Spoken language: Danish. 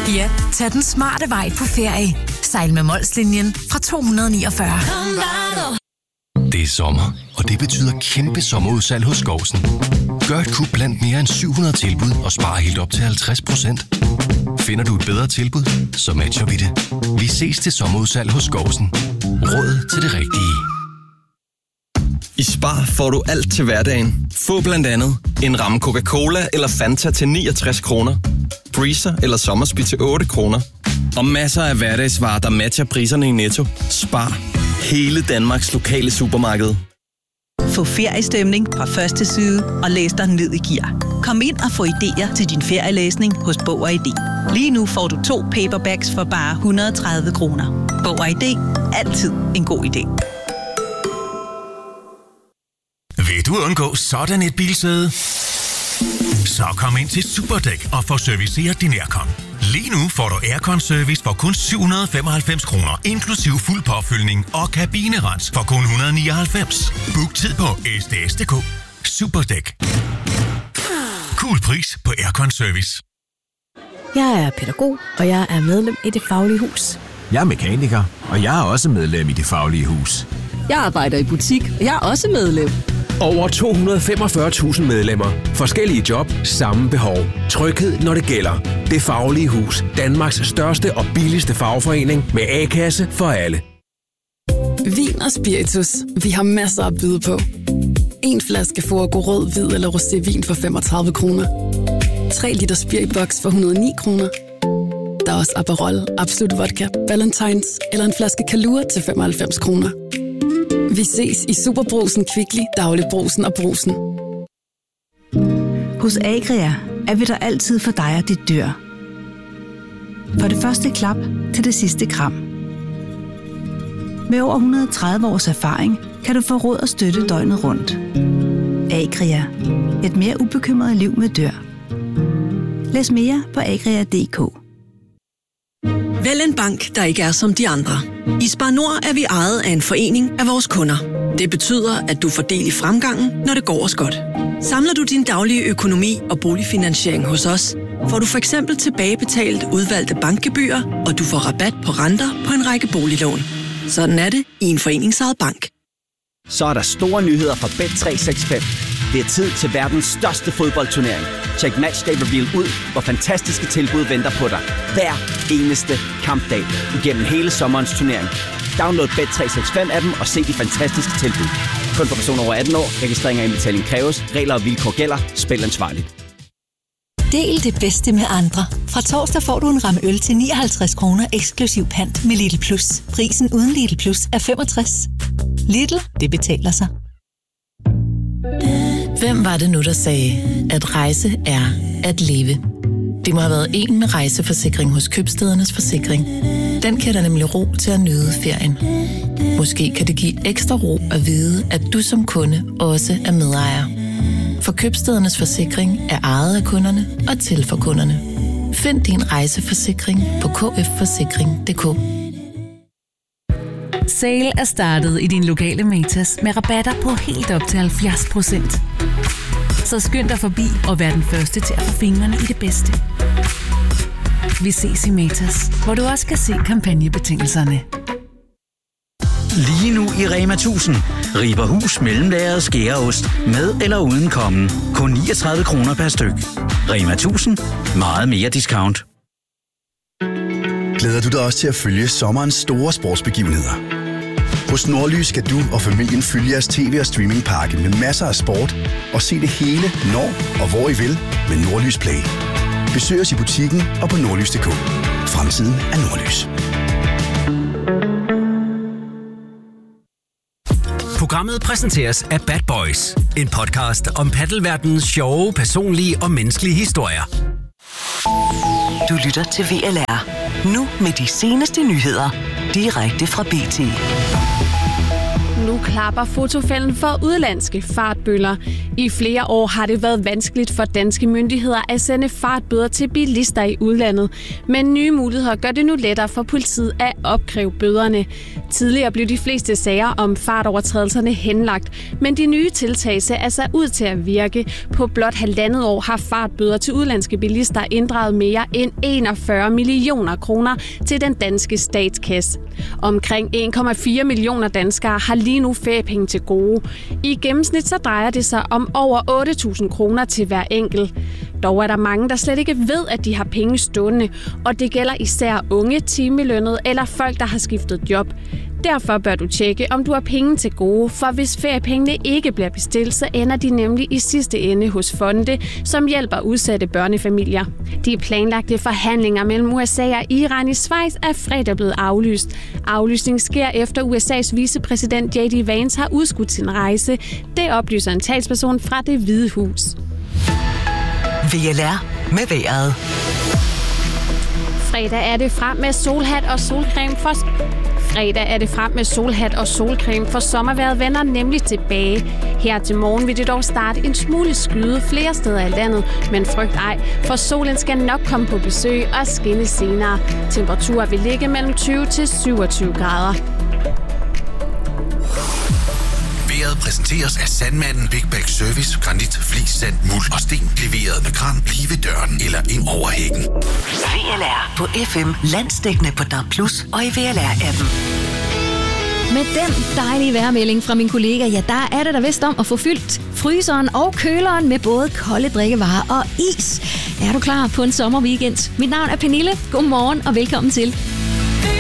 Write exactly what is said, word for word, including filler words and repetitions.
Ja, tag den smarte vej på ferie. Sejl med Molslinjen fra to hundrede niogfyrre. Det er sommer, og det betyder kæmpe sommerudsalg hos Skovsen. Gør et kup blandt mere end syv hundrede tilbud og spar helt op til halvtreds procent. Finder du et bedre tilbud, så matcher vi det. Vi ses til sommerudsalg hos Skovsen. Råd til det rigtige. I Spar får du alt til hverdagen. Få blandt andet en ramme Coca-Cola eller Fanta til niogtres kroner. Breezer eller Sommersby til otte kroner. Og masser af hverdagsvarer, der matcher priserne i Netto. Spar. Hele Danmarks lokale supermarked. Få feriestemning fra første side og læs dig ned i gear. Kom ind og få idéer til din ferielæsning hos Bog og I D. Lige nu får du to paperbacks for bare et hundrede og tredive kroner. Bog og I D. Altid en god idé. Vil du undgå sådan et bilsæde? Så kom ind til Superdæk og få serviceret din aircon. Lige nu får du aircon-service for kun syv hundrede og femoghalvfems kroner, inklusiv fuld påfyldning og kabinerens for kun et hundrede og nioghalvfems. Book tid på s d s punktum d k. Superdæk. Cool pris på aircon-service. Jeg er pædagog, og jeg er medlem i Det Faglige Hus. Jeg er mekaniker, og jeg er også medlem i Det Faglige Hus. Jeg arbejder i butik, og jeg er også medlem. Over to hundrede og femogfyrre tusind medlemmer. Forskellige job, samme behov. Tryghed, når det gælder. Det Faglige Hus. Danmarks største og billigste fagforening med A-kasse for alle. Vin og spiritus. Vi har masser at byde på. En flaske Forgo rød, hvid eller rosévin for femogtredive kroner. tre liter spiriboks for et hundrede og ni kroner. Der er også Aperol, Absolut Vodka, Valentines eller en flaske Kalua til femoghalvfems kroner. Vi ses i Superbrugsen, Kvickly, Dagligbrugsen og Brugsen. Hos Agria er vi der altid for dig og dit dyr. For det første klap til det sidste kram. Med over et hundrede og tredive års erfaring kan du få råd og støtte døgnet rundt. Agria. Et mere ubekymret liv med dyr. Læs mere på agria punktum d k. Vælg en bank, der ikke er som de andre. I Spar Nord er vi ejet af en forening af vores kunder. Det betyder, at du får del i fremgangen, når det går os godt. Samler du din daglige økonomi og boligfinansiering hos os, får du for eksempel tilbagebetalt udvalgte bankgebyrer, og du får rabat på renter på en række boliglån. Sådan er det i en foreningsejet bank. Så er der store nyheder fra Bet tre seks fem. Det er tid til verdens største fodboldturnering. Check Matchday Reveal ud, hvor fantastiske tilbud venter på dig. Hver eneste kampdag igennem hele sommerens turnering. Download Bet tre seks fem appen og se de fantastiske tilbud. Kun for personer over atten år. Registrering og indbetaling kræves. Regler og vilkår gælder. Spil ansvarligt. Del det bedste med andre. Fra torsdag får du en ramme øl til nioghalvtreds kroner eksklusiv pant med Lidl Plus. Prisen uden Lidl Plus er femogtres. Lidl, det betaler sig. Hvem var det nu, der sagde, at rejse er at leve? Det må have været en med rejseforsikring hos Købstædernes Forsikring. Den kan der nemlig ro til at nyde ferien. Måske kan det give ekstra ro at vide, at du som kunde også er medejer. For Købstædernes Forsikring er ejet af kunderne og til for kunderne. Find din rejseforsikring på k f forsikring punktum d k. Sale er startet i din lokale Matas med rabatter på helt op til halvfjerds procent. Så skynd dig forbi og vær den første til at få fingrene i det bedste. Vi ses i Matas, hvor du også kan se kampagnebetingelserne. Lige nu i Rema tusind. Riber hus, mellemlagret skæreost med eller uden kommen. Kun niogtredive kroner per styk. Rema tusind. Meget mere discount. Glæder du dig også til at følge sommerens store sportsbegivenheder? Hos Nordlys skal du og familien følge jeres tv- og streamingpakke med masser af sport og se det hele, når og hvor I vil med Nordlys Play. Besøg os i butikken og på nordlys punktum d k. Fremtiden er Nordlys. Programmet præsenteres af Bad Boys, en podcast om paddelverdenens sjove, personlige og menneskelige historier. Du lytter til V L R. Nu med de seneste nyheder, direkte fra B T. nu klapper fotofælden for udenlandske fartbøller. I flere år har det været vanskeligt for danske myndigheder at sende fartbøder til bilister i udlandet. Men nye muligheder gør det nu lettere for politiet at opkræve bøderne. Tidligere blev de fleste sager om fartovertrædelserne henlagt, men de nye tiltag ser altså ud til at virke. På blot halvandet år har fartbøder til udenlandske bilister inddraget mere end enogfyrre millioner kroner til den danske statskasse. Omkring en komma fire millioner danskere har lige nu feriepenge til gode. I gennemsnit så drejer det sig om over otte tusind kroner til hver enkelt. Dog er der mange, der slet ikke ved, at de har penge stående, og det gælder især unge, timelønnede eller folk, der har skiftet job. Derfor bør du tjekke, om du har penge til gode, for hvis feriepengene ikke bliver bestilt, så ender de nemlig i sidste ende hos fonde, som hjælper udsatte børnefamilier. De planlagte forhandlinger mellem U S A og Iran i Schweiz er fredag blevet aflyst. Aflysningen sker efter U S A's vicepræsident J D Vance har udskudt sin rejse. Det oplyser en talsperson fra Det Hvide Hus. V L R med vejret. Fredag er det frem med solhat og solcreme for... Fredag er det frem med solhat og solcreme, for sommervejret vender nemlig tilbage. Her til morgen vil det dog starte en smule skyde flere steder i landet, men frygt ej, for solen skal nok komme på besøg og skinne senere. Temperaturer vil ligge mellem tyve til syvogtyve grader. Vejret præsenteres af Sandmanden Big Bag Service, granit, flis, sand, muld og sten. Leveret med kran lige ved døren eller ind over hækken. V L R på F M, landsdækkende på D A B plus og i V L R-appen. Med den dejlige vejrmelding fra min kollega, ja, der er det der vist om at få fyldt fryseren og køleren med både kolde drikkevarer og is. Er du klar på en sommerweekend? Mit navn er Pernille. God morgen og velkommen til.